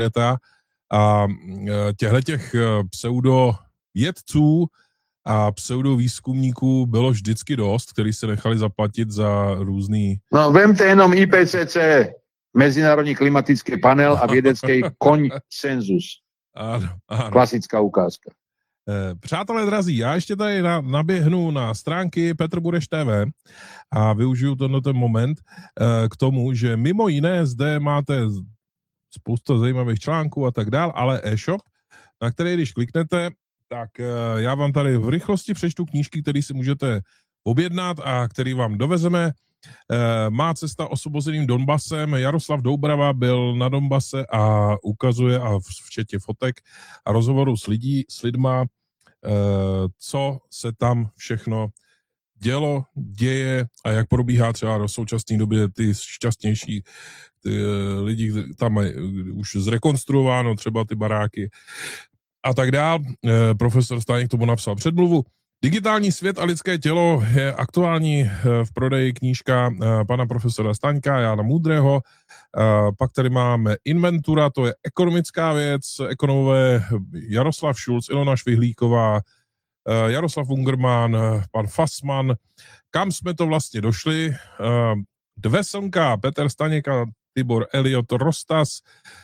světa a těch pseudovědců a pseudovýzkumníků bylo vždycky dost, který se nechali zaplatit za různý... No, vemte jenom IPCC, Mezinárodní klimatický panel a vědecký konsenzus. Ano. Klasická ukázka. Přátelé drazí, já ještě tady naběhnu na stránky Petr Bureš TV a využiju ten moment k tomu, že mimo jiné zde máte spoustu zajímavých článků a tak dál, ale e-shop, na který když kliknete, tak já vám tady v rychlosti přečtu knížky, které si můžete objednat a který vám dovezeme. Má cesta osvobozeným Donbasem. Jaroslav Doubrava byl na Donbase a ukazuje, a včetně fotek a rozhovorů s lidma, co se tam všechno děje a jak probíhá třeba do současné doby ty šťastnější lidi, tam mají už zrekonstruováno třeba ty baráky a tak dál. Profesor Staněk tomu napsal předmluvu. Digitální svět a lidské tělo je aktuální v prodeji knížka pana profesora Staňka, Jána Moudrého. Pak tady máme Inventura, to je ekonomická věc, ekonomové Jaroslav Šulc, Ilona Švihlíková, Jaroslav Ungerman, pan Fassmann. Kam jsme to vlastně došli? Dvě slnka, Petr Staněk a Tibor Eliot Rostas.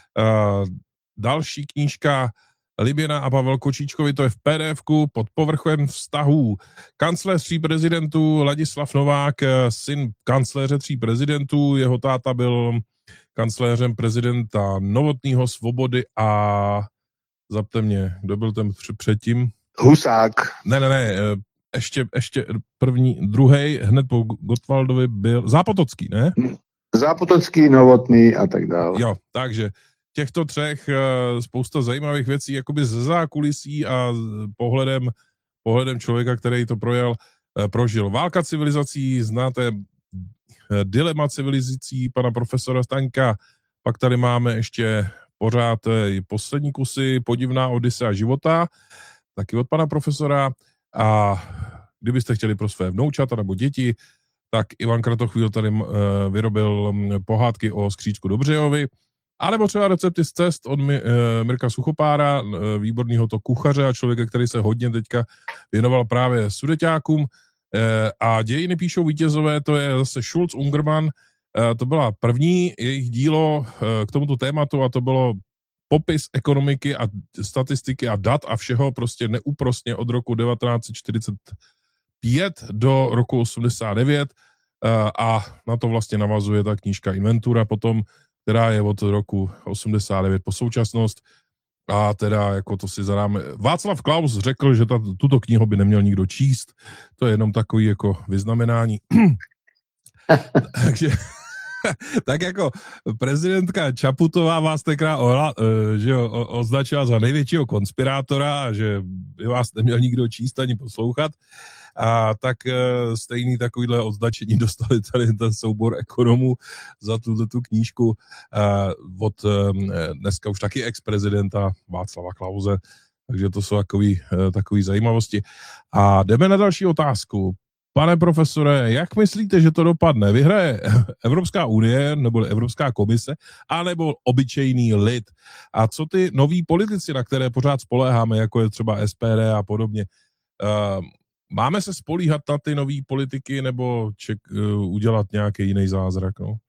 Další knížka Liběna a Pavel Kočíčkovi, to je v PDF-ku pod povrchem vztahů. Kancléř 3 prezidentů Ladislav Novák, syn kancléře 3 prezidentů, jeho táta byl kancléřem prezidenta Novotného, Svobody a zapte mě, kdo byl ten předtím? Husák. Ne, ještě druhý, hned po Gottwaldovi byl Zápotocký, ne? Zápotocký, Novotný a tak dále. Jo, takže těchto třech spousta zajímavých věcí jakoby ze zákulisí a pohledem člověka, který to prožil. Válka civilizací, znáte dilema civilizací pana profesora Staňka, pak tady máme ještě pořád poslední kusy Podivná Odysea života, taky od pana profesora, a kdybyste chtěli pro své vnoučata nebo děti, tak Ivan Kratochvíl tady vyrobil pohádky o Skříčku Dobřejovi, anebo třeba recepty z cest od Mirka Suchopára, výborného to kuchaře a člověka, který se hodně teďka věnoval právě sudeťákům. A dějiny píšou vítězové, to je zase Schulz Ungerman, to byla první jejich dílo k tomuto tématu a to bylo popis ekonomiky a statistiky a dat a všeho prostě neúprosně od roku 1945 do roku 89 a na to vlastně navazuje ta knížka Inventura potom, která je od roku 89 po současnost a teda jako to si zadáme. Václav Klaus řekl, že tuto knihu by neměl nikdo číst, to je jenom takový jako vyznamenání. Takže tak jako prezidentka Čaputová vás tenkrát označila za největšího konspirátora a že by vás neměl nikdo číst ani poslouchat. A tak stejný takovýhle označení dostali tady ten soubor ekonomů za tu knížku od dneska už taky ex-prezidenta Václava Klause. Takže to jsou takový zajímavosti. A jdeme na další otázku. Pane profesore, jak myslíte, že to dopadne? Vyhraje Evropská unie, nebo Evropská komise, anebo obyčejný lid? A co ty noví politici, na které pořád spoléháme, jako je třeba SPD a podobně? Máme se spolíhat na ty nový politiky, nebo udělat nějaký jiný zázrak? No?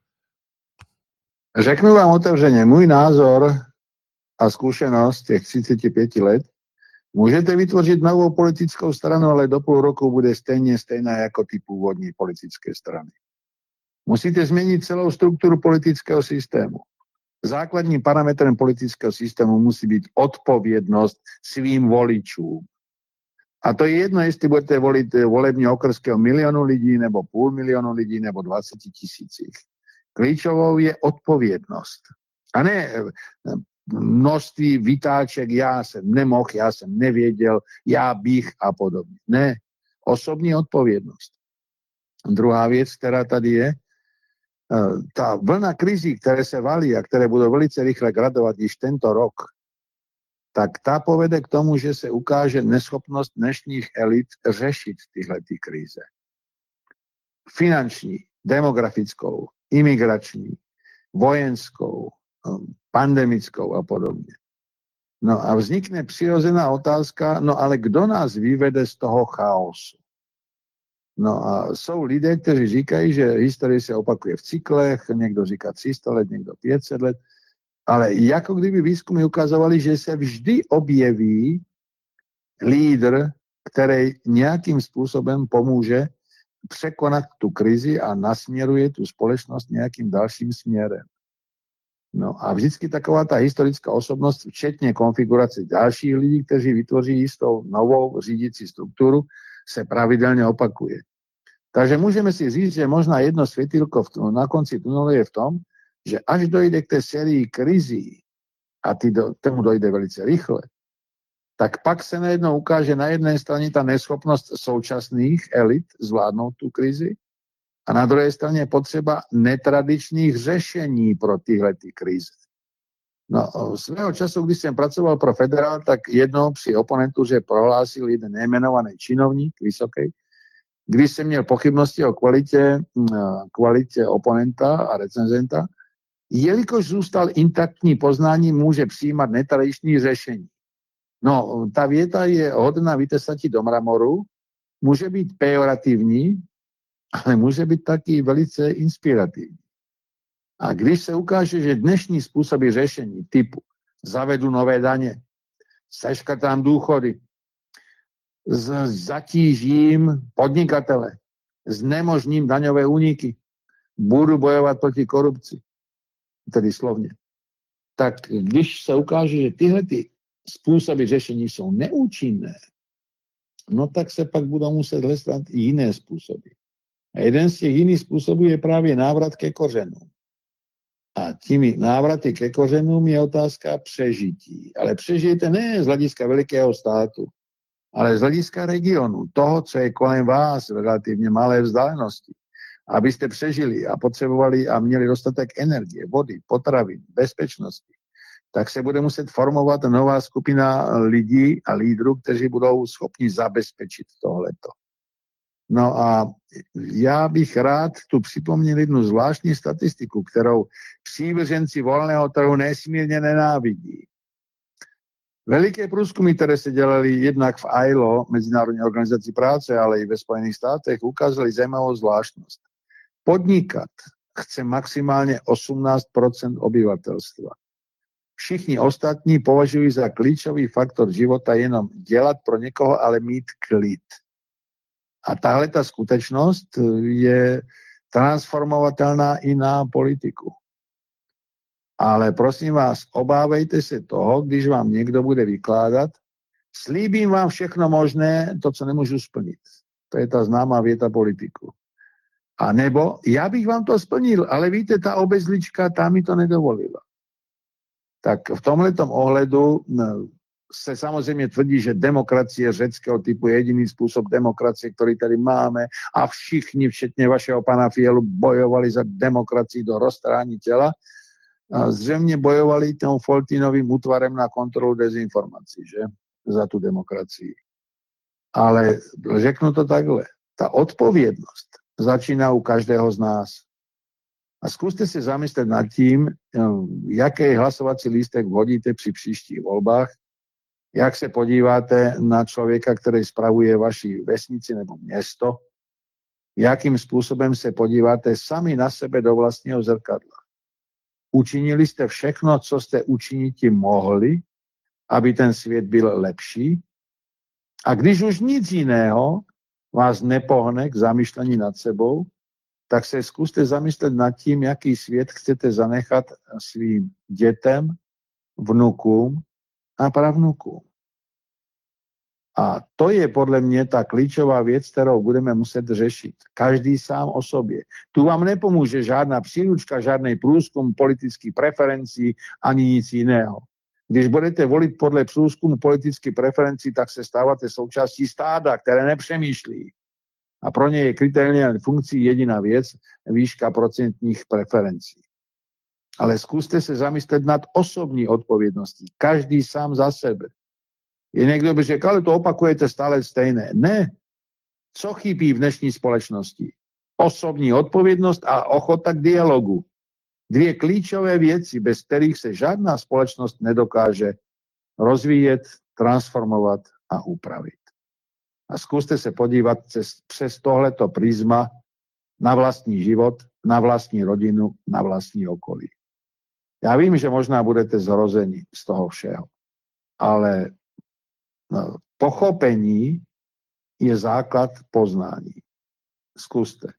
Řeknu vám otevřeně, můj názor a zkušenost těch 35 let, můžete vytvořit novou politickou stranu, ale do půl roku bude stejná jako ty původní politické strany. Musíte změnit celou strukturu politického systému. Základním parametrem politického systému musí být odpovědnost svým voličům. A to je jedno, jestli budete volit volební okrsky o 1 milionu lidí, nebo 500 000 lidí, nebo 20 000. Klíčovou je odpovědnost. A ne množství vytáček, já jsem nemohl, já jsem nevěděl, já bych a podobně. Ne, osobní odpovědnost. Druhá věc, která tady je, ta vlna krizí, které se valí a které budou velice rychle gradovat již tento rok, tak ta povede k tomu, že se ukáže neschopnost dnešních elit řešit tyhle krize. Finanční, demografickou, imigrační, vojenskou, pandemickou a podobne. No a vznikne přirozená otázka, no ale kdo nás vyvede z toho chaosu? No a jsou lidé, kteří říkají, že historie se opakuje v cyklech, někdo říká 300 let, někdo 500 let, ale jako kdyby výzkumy ukazovali, že se vždy objeví lídr, který nějakým způsobem pomůže překonat tu krizi a nasměruje tu společnost nějakým dalším směrem. No a vždycky taková ta historická osobnost, včetně konfigurace dalších lidí, kteří vytvoří jistou novou řídící strukturu, se pravidelně opakuje. Takže můžeme si říct, že možná jedno světýlko na konci tunelu je v tom, že až dojde k té sérii krizí, a tomu dojde velice rychle, tak pak se najednou ukáže na jedné straně ta neschopnost současných elit zvládnout tu krizi a na druhé straně potřeba netradičních řešení pro tyhle krize. No, svého času, když jsem pracoval pro Federál, tak jednou při oponentuře prohlásil jeden nejmenovaný činovník vysoký, když jsem měl pochybnosti o kvalitě oponenta a recenzenta, jelikož zůstal intaktní poznání, může přijímat netradiční řešení. No, ta věta je hodná vytesati do mramoru, může být pejorativní, ale může být taky velice inspirativní. A když se ukáže, že dnešní způsoby řešení typu zavedu nové daně, seškrtám důchody, zatížím podnikatele, znemožním daňové úniky, budu bojovat proti korupci, tedy slovně. Tak když se ukáže, že tyhle způsoby řešení jsou neúčinné, no tak se pak budou muset hledat i jiné způsoby. A jeden z těch jiných způsobů je právě návrat ke kořenům. A těmi návraty ke kořenům je otázka přežití. Ale přežijete ne z hlediska velikého státu, ale z hlediska regionu, toho, co je kolem vás v relativně malé vzdálenosti. Abyste přežili a potřebovali a měli dostatek energie, vody, potravin, bezpečnosti, tak se bude muset formovat nová skupina lidí a lídrů, kteří budou schopni zabezpečit tohleto. No a já bych rád tu připomněl jednu zvláštní statistiku, kterou přívrženci volného trhu nesmírně nenávidí. Veliké průzkumy, které se dělaly jednak v ILO, Mezinárodní organizaci práce, ale i ve Spojených státech, ukázaly zajímavou zvláštnost. Podnikat chce maximálně 18% obyvatelstva. Všichni ostatní považují za klíčový faktor života jenom dělat pro někoho, ale mít klid. A tahle ta skutečnost je transformovatelná i na politiku. Ale prosím vás, obávejte se toho, když vám někdo bude vykládat, slíbím vám všechno možné, to, co nemůžu splnit. To je ta známá věta politiku. A nebo já bych vám to splnil, ale víte, ta obezlička, ta mi to nedovolila. Tak v tomhletom ohledu se samozřejmě tvrdí, že demokracie řeckého typu je jediný způsob demokracie, který tady máme a všichni, včetně vašeho pana Fialu, bojovali za demokracii do roztrhání těla. A zřejmě bojovali tím Foltinovým útvarem na kontrolu dezinformací, že? Za tu demokracii. Ale řeknu to takhle. Ta odpovědnost začíná u každého z nás. A zkuste se zamyslet nad tím, jaký hlasovací lístek vodíte při příštích volbách, jak se podíváte na člověka, který spravuje vaši vesnici nebo město, jakým způsobem se podíváte sami na sebe do vlastního zrkadla. Učinili jste všechno, co jste učiniti mohli, aby ten svět byl lepší. A když už nic jiného vás nepohne k zamýšlení nad sebou, tak se zkuste zamyslet nad tím, jaký svět chcete zanechat svým dětem, vnukům a pravnukům. A to je podle mě ta klíčová věc, kterou budeme muset řešit. Každý sám o sobě. Tu vám nepomůže žádná příručka, žádný průzkum politických preferencí, ani nic jiného. Když budete volit podle průzkumu politických preferencí, tak se stáváte součástí stáda, které nepřemýšlí. A pro ně je kritériální funkcí jediná věc, výška procentních preferencí. Ale zkuste se zamyslet nad osobní odpovědností. Každý sám za sebe. Je někdo by řekl, ale to opakujete stále stejné. Ne. Co chybí v dnešní společnosti? Osobní odpovědnost a ochota k dialogu. Dvě klíčové věci, bez kterých se žádná společnost nedokáže rozvíjet, transformovat a upravit. A zkuste se podívat přes tohleto prisma na vlastní život, na vlastní rodinu, na vlastní okolí. Já vím, že možná budete zrozeni z toho všeho, ale pochopení je základ poznání. Zkuste.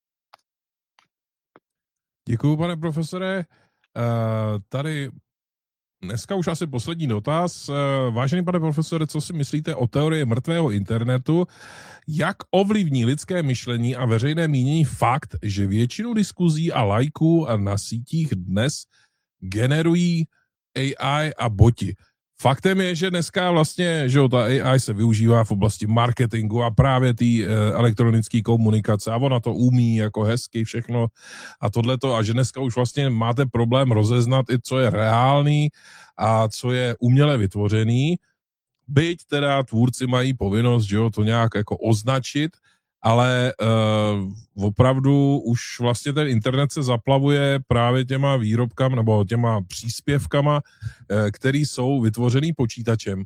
Děkuju, pane profesore. Tady dneska už asi poslední dotaz. Vážený pane profesore, co si myslíte o teorii mrtvého internetu? Jak ovlivní lidské myšlení a veřejné mínění fakt, že většinu diskuzí a lajků na sítích dnes generují AI a boti? Faktem je, že dneska vlastně, že ta AI se využívá v oblasti marketingu a právě té elektronické komunikace a ona to umí jako hezky všechno a tohleto a že dneska už vlastně máte problém rozeznat i co je reálný a co je uměle vytvořený, byť teda tvůrci mají povinnost, že jo, to nějak jako označit, ale opravdu už vlastně ten internet se zaplavuje právě těma výrobkama nebo těma příspěvkama, které jsou vytvořený počítačem.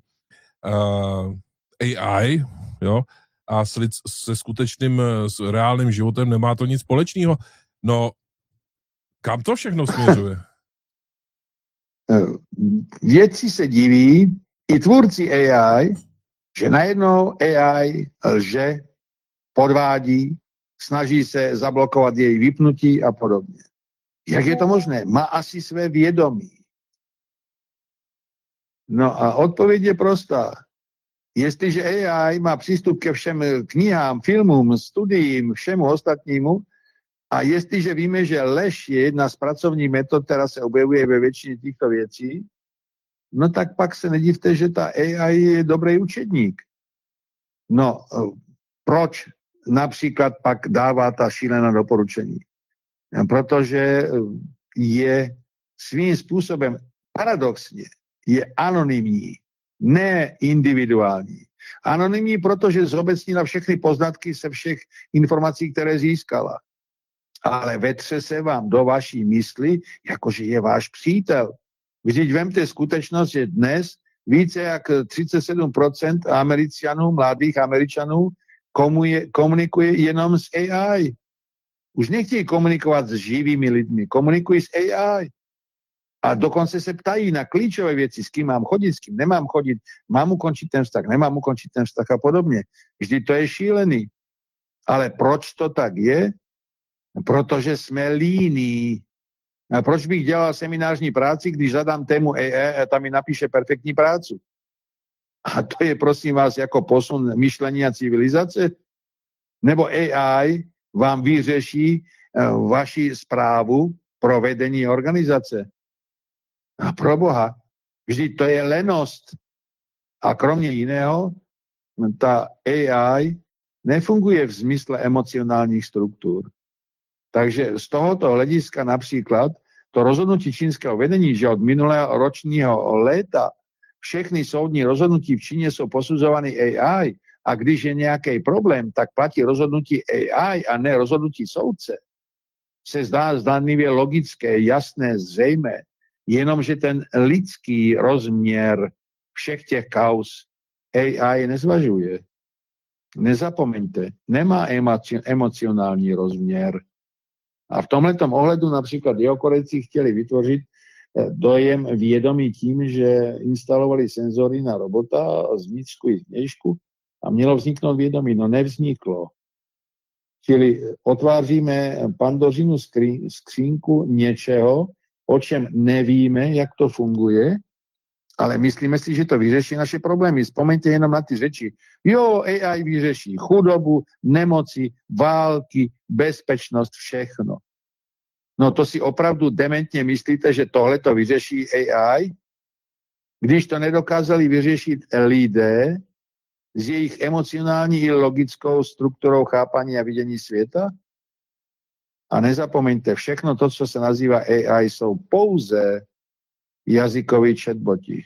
AI, jo, a se skutečným, s reálným životem nemá to nic společného. No, kam to všechno směřuje? Vědci se diví, i tvůrci AI, že najednou AI lže, podvádí, snaží se zablokovat její vypnutí a podobně. Jak je to možné? Má asi své vědomí. No a odpověď je prostá. Jestliže AI má přístup ke všem knihám, filmům, studiím, všemu ostatnímu, a jestliže víme, že lež je jedna z pracovních metod, která se objevuje ve většině těchto věcí, no tak pak se nedivte, že ta AI je dobrý učedník. No, proč například pak dává ta šílená doporučení? Protože je svým způsobem paradoxně je anonymní, ne individuální. Anonymní, protože zobecnila všechny poznatky se všech informací, které získala. Ale vetře se vám do vaší mysli, jakože je váš přítel. Vždyť vemte skutečnost, že dnes více jak 37% Američanů, mladých Američanů komunikuje jenom s AI. Už nechtějí komunikovat s živými lidmi, komunikují s AI. A dokonce se ptají na klíčové věci, s kým mám chodit, s kým nemám chodit, mám ukončit ten vztah, nemám ukončit ten vztah a podobně. Vždy to je šílený. Ale proč to tak je? Protože jsme líní. A proč bych dělal seminářní práci, když zadám tému AI a tam mi napíše perfektní práci? A to je, prosím vás, jako posun myšlení a civilizace? Nebo AI vám vyřeší vaši správu pro vedení organizace? A pro Boha, vždyť to je lenost. A kromě jiného, ta AI nefunguje v zmysle emocionálních struktur. Takže z tohoto hlediska například to rozhodnutí čínského vedení, že od minulého ročního léta všechny soudní rozhodnutí v Číně jsou posuzovány AI a když je nějaký problém, tak platí rozhodnutí AI a ne rozhodnutí soudce, se zdá zdánlivě logické, jasné, zřejmé, jenomže ten lidský rozměr všech těch kauz AI nezvažuje. Nezapomeňte, nemá emocionální rozměr. A v tomhletom ohledu například Jihokorejci chtěli vytvořit dojem vědomí tím, že instalovali senzory na robota z vnitřku i zvnějšku a mělo vzniknout vědomí. No nevzniklo. Čili otváříme Pandořinu skřínku něčeho, o čem nevíme, jak to funguje, ale myslíme si, že to vyřeší naše problémy. Vzpomeňte jenom na ty řeči. Jo, AI vyřeší chudobu, nemoci, války, bezpečnost, všechno. No to si opravdu dementně myslíte, že tohle to vyřeší AI? Když to nedokázali vyřešit lidé s jejich emocionální i logickou strukturou chápání a vidění světa? A nezapomeňte, všechno to, co se nazývá AI, jsou pouze jazykoví chatboti.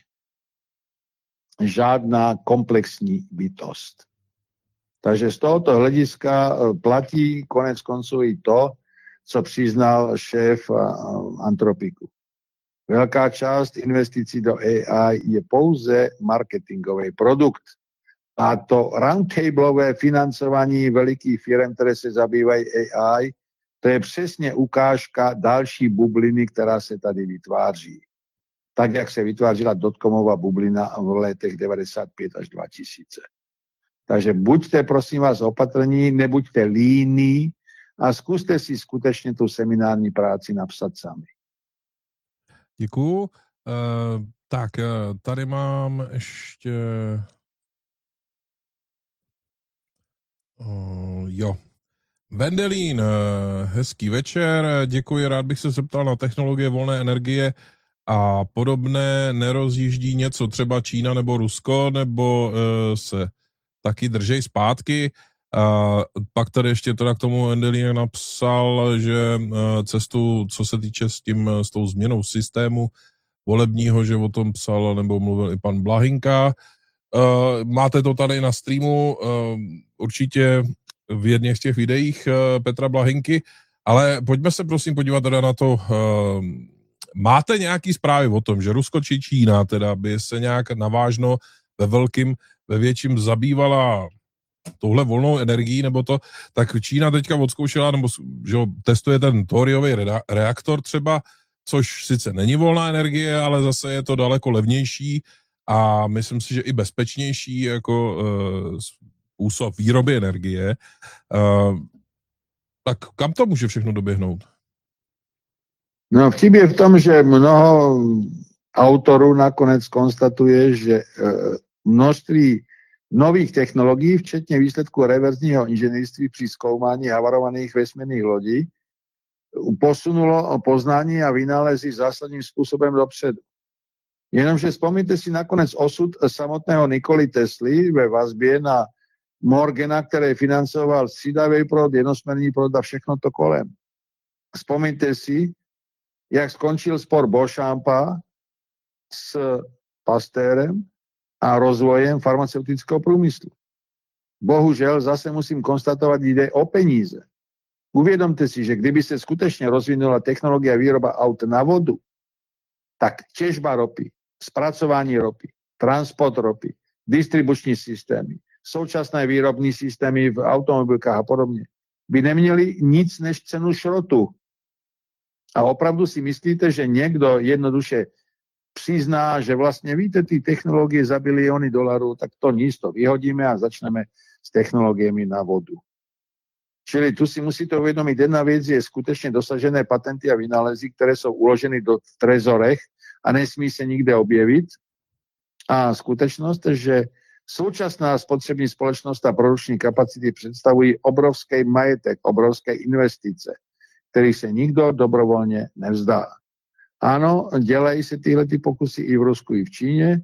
Žádná komplexní bytost. Takže z tohoto hlediska platí konec konců i to, co přiznal šéf Antropiku. Veľká časť investícií do AI je pouze marketingový produkt. A to roundtableové financování velikých firm, které se zabývají AI, to je přesně ukážka další bubliny, která se tady vytváří. Tak, jak se vytvářila dotcomová bublina v letech 95 až 2000. Takže buďte, prosím vás, opatrní, nebuďte líní a zkuste si skutečně tu seminární práci napsat sami. Děkuju. Tak, tady mám ještě... Jo. Vendelín, hezký večer, děkuji, rád bych se zeptal na technologie volné energie a podobné. Nerozjíždí něco třeba Čína nebo Rusko, nebo se taky držej zpátky? Pak tady ještě teda k tomu Vendelín napsal, že cestu, co se týče s tou změnou systému volebního, že o tom psal nebo mluvil i pan Blahinka. Máte to tady na streamu, určitě v jedných z těch videích Petra Blahinky, ale pojďme se prosím podívat teda na to, máte nějaký zprávy o tom, že Rusko či Čína teda by se nějak navážno ve větším zabývala touhle volnou energií, nebo to, tak Čína teďka odzkoušela, nebo že testuje ten thoriový reaktor třeba, což sice není volná energie, ale zase je to daleko levnější a myslím si, že i bezpečnější jako způsob výroby energie. Tak kam to může všechno doběhnout? No vtip je v tom, že mnoho autorů nakonec konstatuje, že množství nových technologií, včetně výsledku reverzního inženýrství při zkoumání havarovaných vesmírných lodí, posunulo poznání a vynálezy zásadním způsobem dopředu. Jenomže vzpomněte si nakonec osud samotného Nikoli Tesly ve vazbě na Morgana, který financoval střídavý proud, jednosměrný proud a všechno to kolem. Vzpomněte si, jak skončil spor Beauchampa s Pasteurem a rozvojem farmaceutického průmyslu. Bohužel zase musím konstatovat, jde o peníze. Uvědomte si, že kdyby se skutečně rozvinula technologie a výroba aut na vodu, tak těžba ropy, zpracování ropy, transport ropy, distribuční systémy, současné výrobní systémy v automobilkách a podobně, by neměly nic než cenu šrotu. A opravdu si myslíte, že někdo jednoduše přizná, že vlastně víte, ty technologie za biliony dolarů, tak to nic, to vyhodíme a začneme s technologiemi na vodu. Čili tu si musíte uvědomit, jedna věc je skutečně dosažené patenty a vynálezy, které jsou uloženy do trezorech a nesmí se nikde objevit. A skutečnost, že současná spotřební společnost a produkční kapacity představují obrovský majetek, obrovské investice, kterých se nikdo dobrovolně nevzdá. Ano, dělají se tyhle pokusy i v Rusku, i v Číně.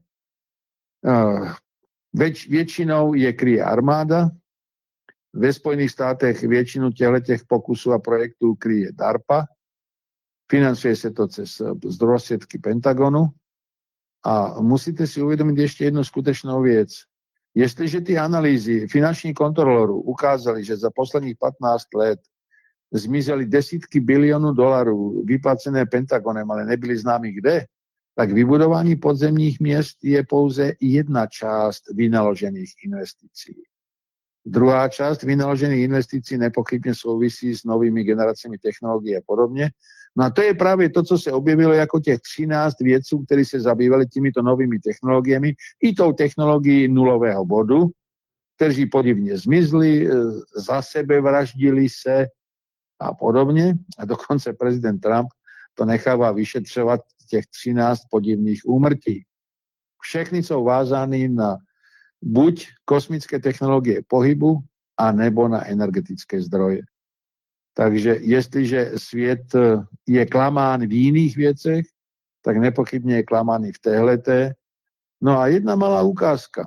Většinou je kryje armáda. Ve Spojených státech většinu těchto pokusů a projektů kryje DARPA. Financuje se to z prostředky Pentagonu. A musíte si uvědomit ještě jednu skutečnou věc. Jestliže ty analýzy finančních kontrolorů ukázaly, že za posledních 15 let zmizely desítky bilionů dolarů vyplacené Pentagonem, ale nebyly známy kde, tak vybudování podzemních měst je pouze jedna část vynaložených investicí. Druhá část vynaložených investicí nepochybně souvisí s novými generacemi technologií a podobně. No a to je právě to, co se objevilo jako těch 13 vědců, kteří se zabývali těmito novými technologiemi i tou technologií nulového bodu, kteří podivně zmizli, za sebe vraždili se a podobně. A dokonce prezident Trump to nechává vyšetřovat těch 13 podivných úmrtí. Všechny jsou vázány na buď kosmické technologie pohybu, a nebo na energetické zdroje. Takže jestliže svět je klamán v jiných věcech, tak nepochybně je klamán i v téhleté. No a jedna malá ukázka.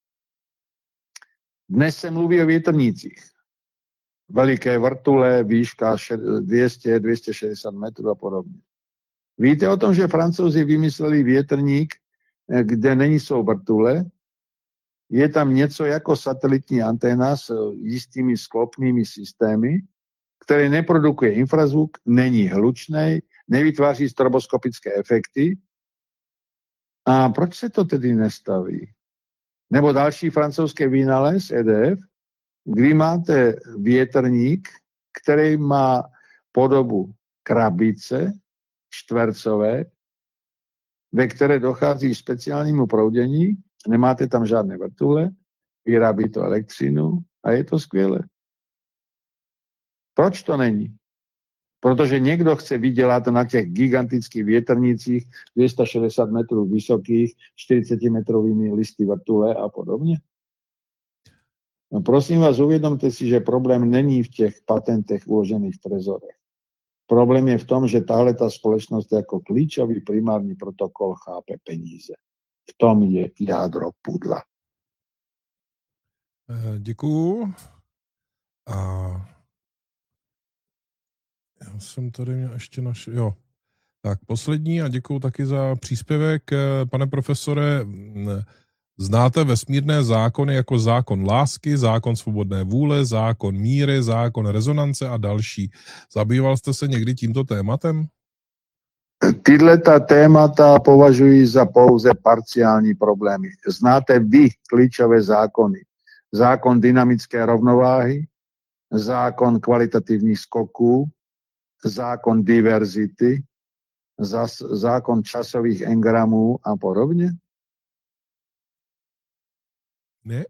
Dnes se mluví o větrnících. Veliké vrtule, výška 200-260 metrů a podobně. Víte o tom, že Francouzi vymysleli větrník, kde nejsou vrtule, je tam něco jako satelitní anténa s jistými sklopnými systémy, který neprodukuje infrazvuk, není hlučnej, nevytváří stroboskopické efekty. A proč se to tedy nestaví? Nebo další francouzský vynález EDF, kdy máte větrník, který má podobu krabice čtvercové, ve které dochází speciálnímu proudění, nemáte tam žádné vrtule, vyrábí to elektřinu a je to skvělé. Proč to není? Protože někdo chce vydělat na těch gigantických větrnicích 260 metrů vysokých, 40 metrovými listy vrtule a podobně. No prosím vás, uvědomte si, že problém není v těch patentech uložených v trezorech. Problém je v tom, že tahle ta společnost jako klíčový primární protokol chápe peníze. V tom je jádro pudla. Děkuju. A já jsem tady měl ještě našel, jo. Tak poslední a děkuju taky za příspěvek. Pane profesore, znáte vesmírné zákony jako zákon lásky, zákon svobodné vůle, zákon míry, zákon rezonance a další. Zabýval jste se někdy tímto tématem? Tyhle témata považuji za pouze parciální problémy. Znáte vy klíčové zákony. Zákon dynamické rovnováhy, zákon kvalitativních skoků, zákon diverzity, zákon časových engramů a podobně? Ne.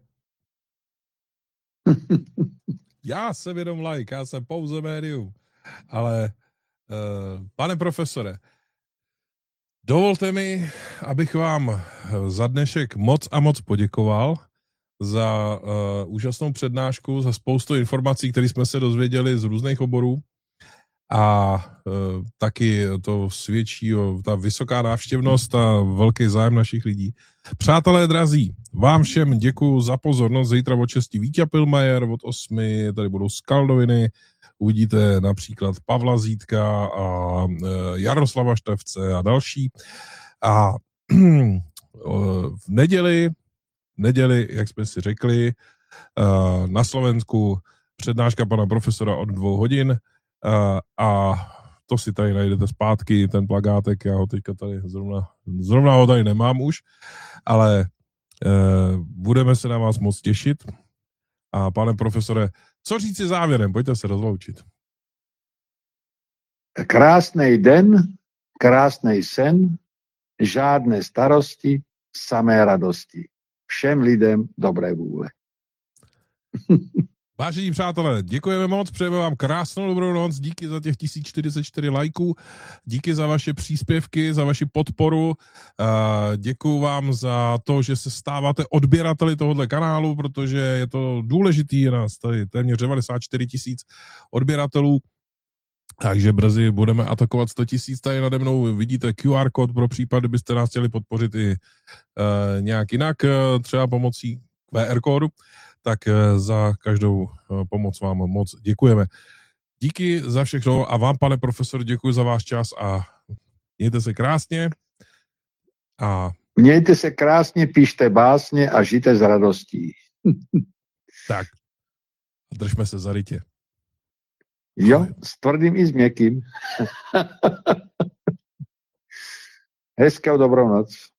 Já jsem jenom laik, já jsem pouze médium. Ale pane profesore, dovolte mi, abych vám za dnešek moc a moc poděkoval za úžasnou přednášku, za spoustu informací, které jsme se dozvěděli z různých oborů. A taky to svědčí o ta vysoká návštěvnost a velký zájem našich lidí. Přátelé drazí, vám všem děkuju za pozornost. Zítra od 6 Vítě Pilmajer, od 8 tady budou Skaldoviny, uvidíte například Pavla Zítka a Jaroslava Števce a další. A v neděli, jak jsme si řekli, na Slovensku přednáška pana profesora od 2 hodin, a to si tady najdete zpátky, ten plakátek, já ho teďka tady zrovna ho tady nemám už, ale budeme se na vás moc těšit. A pane profesore, co říci závěrem? Pojďte se rozloučit. Krásný den, krásný sen, žádné starosti, samé radosti. Všem lidem dobré vůle. Vážení přátelé, děkujeme moc, přejeme vám krásnou dobrou noc, díky za těch 1044 lajků, díky za vaše příspěvky, za vaši podporu, děkuju vám za to, že se stáváte odběrateli tohoto kanálu, protože je to důležitý, je nás tady téměř 94 000 odběratelů, takže brzy budeme atakovat 100 000, tady nade mnou vidíte QR kód pro případ, kdybyste nás chtěli podpořit i nějak jinak, třeba pomocí QR kódu. Tak za každou pomoc vám moc děkujeme. Díky za všechno a vám, pane profesor, děkuji za váš čas a mějte se krásně. Mějte se krásně, píšte básně a žijte s radostí. Tak, držme se za rytě. Jo, s tvrdým i s měkkým. Hezkou dobrou noc.